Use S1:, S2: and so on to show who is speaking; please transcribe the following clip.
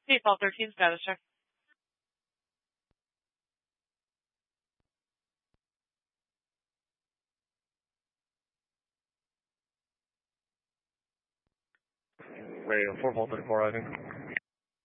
S1: Default 13 status check.
S2: Radio 4 Volt 34, I think.